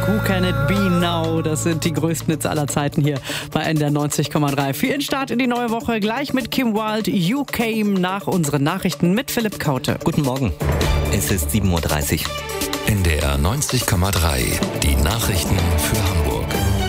Who Can It Be Now? Das sind die größten Hits aller Zeiten hier bei NDR 90,3. Für Ihren Start in die neue Woche gleich mit Kim Wilde, You Came, nach unseren Nachrichten mit Philipp Kaute. Guten Morgen, es ist 7.30 Uhr. NDR 90,3, die Nachrichten für Hamburg.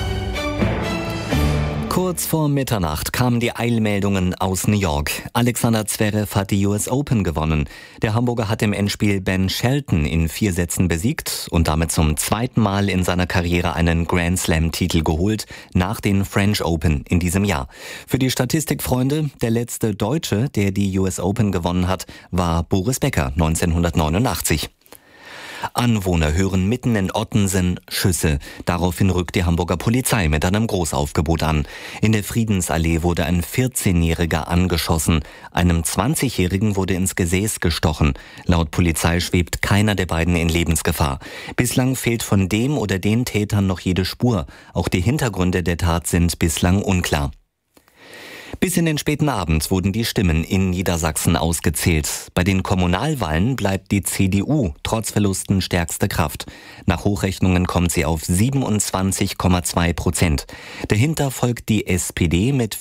Kurz vor Mitternacht kamen die Eilmeldungen aus New York. Alexander Zverev hat die US Open gewonnen. Der Hamburger hat im Endspiel Ben Shelton in 4 Sätzen besiegt und damit zum zweiten Mal in seiner Karriere einen Grand Slam-Titel geholt, nach den French Open in diesem Jahr. Für die Statistikfreunde, der letzte Deutsche, der die US Open gewonnen hat, war Boris Becker 1989. Anwohner hören mitten in Ottensen Schüsse. Daraufhin rückt die Hamburger Polizei mit einem Großaufgebot an. In der Friedensallee wurde ein 14-Jähriger angeschossen. Einem 20-Jährigen wurde ins Gesäß gestochen. Laut Polizei schwebt keiner der beiden in Lebensgefahr. Bislang fehlt von dem oder den Tätern noch jede Spur. Auch die Hintergründe der Tat sind bislang unklar. Bis in den späten Abend wurden die Stimmen in Niedersachsen ausgezählt. Bei den Kommunalwahlen bleibt die CDU trotz Verlusten stärkste Kraft. Nach Hochrechnungen kommt sie auf 27,2%. Dahinter folgt die SPD mit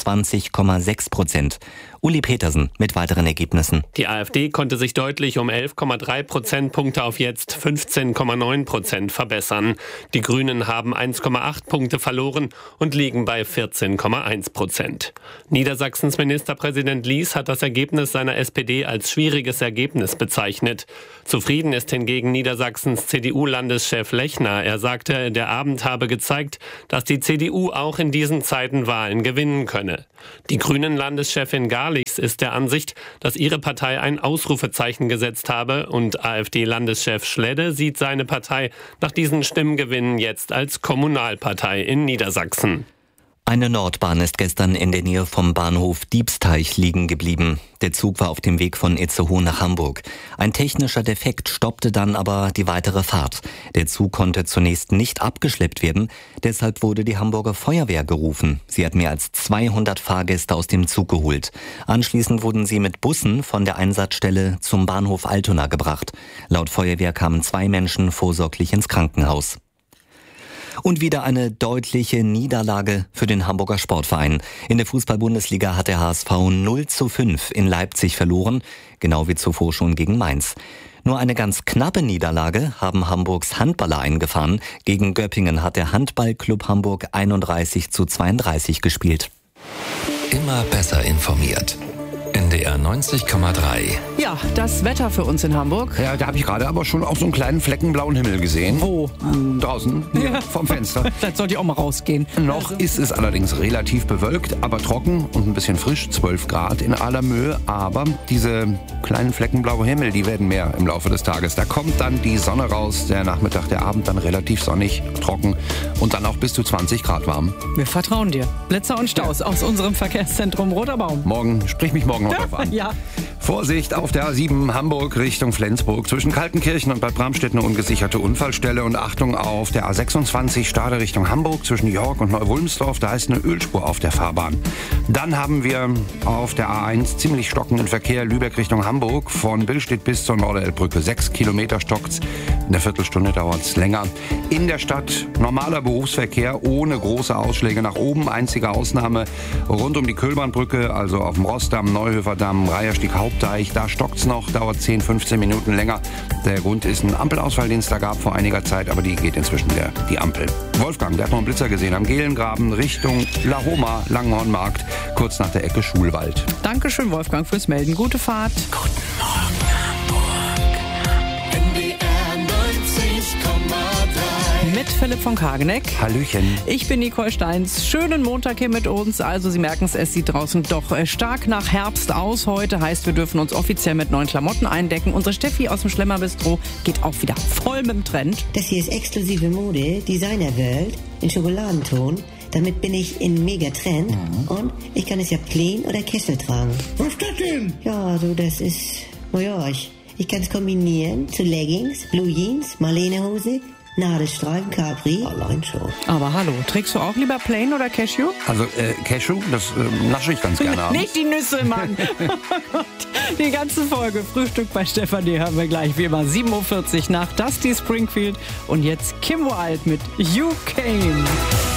24,6%. Uli Petersen mit weiteren Ergebnissen. Die AfD konnte sich deutlich um 11,3 Prozentpunkte auf jetzt 15,9% verbessern. Die Grünen haben 1,8 Punkte verloren und liegen bei 14,1%. Niedersachsens Ministerpräsident Lies hat das Ergebnis seiner SPD als schwieriges Ergebnis bezeichnet. Zufrieden ist hingegen Niedersachsens CDU-Landeschef Lechner. Er sagte, der Abend habe gezeigt, dass die CDU auch in diesen Zeiten Wahlen gewinnen könne. Die Grünen-Landeschefin Garlichs ist der Ansicht, dass ihre Partei ein Ausrufezeichen gesetzt habe, und AfD-Landeschef Schledde sieht seine Partei nach diesen Stimmgewinnen jetzt als Kommunalpartei in Niedersachsen. Eine Nordbahn ist gestern in der Nähe vom Bahnhof Diebsteich liegen geblieben. Der Zug war auf dem Weg von Itzehoe nach Hamburg. Ein technischer Defekt stoppte dann aber die weitere Fahrt. Der Zug konnte zunächst nicht abgeschleppt werden, deshalb wurde die Hamburger Feuerwehr gerufen. Sie hat mehr als 200 Fahrgäste aus dem Zug geholt. Anschließend wurden sie mit Bussen von der Einsatzstelle zum Bahnhof Altona gebracht. Laut Feuerwehr kamen 2 Menschen vorsorglich ins Krankenhaus. Und wieder eine deutliche Niederlage für den Hamburger Sportverein. In der Fußball-Bundesliga hat der HSV 0:5 in Leipzig verloren, genau wie zuvor schon gegen Mainz. Nur eine ganz knappe Niederlage haben Hamburgs Handballer eingefahren. Gegen Göppingen hat der Handballclub Hamburg 31:32 gespielt. Immer besser informiert. NDR 90,3. Ja, das Wetter für uns in Hamburg. Ja, da habe ich gerade aber schon auch so einen kleinen Flecken blauen Himmel gesehen. Wo? Draußen, hier, vom Fenster. Vielleicht sollte ich auch mal rausgehen. Noch ist es allerdings relativ bewölkt, aber trocken und ein bisschen frisch, 12 Grad in aller Mühe. Aber diese kleinen Flecken blauer Himmel, die werden mehr im Laufe des Tages. Da kommt dann die Sonne raus, der Nachmittag, der Abend dann relativ sonnig, trocken und dann auch bis zu 20 Grad warm. Wir vertrauen dir. Blitzer und Staus aus unserem Verkehrszentrum Roter Baum. Sprich mich morgen noch drauf an. Ja. Vorsicht auf der A7 Hamburg Richtung Flensburg. Zwischen Kaltenkirchen und Bad Bramstedt eine ungesicherte Unfallstelle. Und Achtung auf der A26 Stade Richtung Hamburg zwischen York und Neu-Wulmsdorf. Da ist eine Ölspur auf der Fahrbahn. Dann haben wir auf der A1 ziemlich stockenden Verkehr Lübeck Richtung Hamburg. Von Billstedt bis zur Norderelbbrücke. 6 Kilometer stockt's. In der Viertelstunde dauert's länger. In der Stadt normaler Berufsverkehr ohne große Ausschläge nach oben. Einzige Ausnahme rund um die Köhlbahnbrücke, also auf dem Rossdamm, Neuhöferdamm, Reiherstieg, Hauptdeich. Da stockt's noch, dauert 10, 15 Minuten länger. Der Grund ist ein Ampelausfall, den es da gab vor einiger Zeit, aber die geht inzwischen wieder, die Ampel. Wolfgang, der hat noch einen Blitzer gesehen am Gelengraben Richtung La Homa, Langhornmarkt, kurz nach der Ecke Schulwald. Dankeschön, Wolfgang, fürs Melden. Gute Fahrt. Guten Morgen, Hamburg. NDR 90,3. Mit Philipp von Kageneck. Hallöchen. Ich bin Nicole Steins. Schönen Montag hier mit uns. Also Sie merken es sieht draußen doch stark nach Herbst aus heute. Heißt, wir dürfen uns offiziell mit neuen Klamotten eindecken. Unsere Steffi aus dem Schlemmerbistro geht auch wieder voll mit dem Trend. Das hier ist exklusive Mode, Designer World, in Schokoladenton. Damit bin ich in Megatrend und ich kann es ja plain oder Kessel tragen. Was ist das denn? Ja, so das ist, naja, ich kann es kombinieren zu Leggings, Blue Jeans, Marlenehose, Nadelstreifen, Capri, allein schon. Aber hallo, trägst du auch lieber Plain oder Cashew? Also Cashew, das nasche ich ganz gerne abends. Nicht die Nüsse, Mann. Die ganze Folge Frühstück bei Stefanie hören wir gleich wie immer 7.40 Uhr nach Dusty Springfield und jetzt Kim Wilde mit You Came.